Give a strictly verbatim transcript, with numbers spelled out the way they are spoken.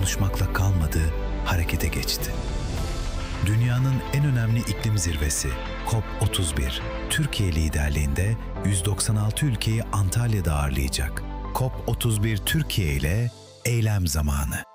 konuşmakla kalmadı, harekete geçti. Dünyanın en önemli iklim zirvesi COP otuz bir, Türkiye liderliğinde yüz doksan altı ülkeyi Antalya'da ağırlayacak. COP otuz bir Türkiye ile eylem zamanı.